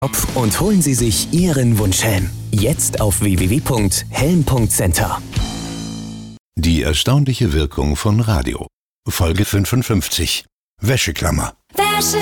und holen Sie sich Ihren Wunschhelm. Jetzt auf www.helm.center. Die erstaunliche Wirkung von Radio. Folge 55. Wäscheklammer.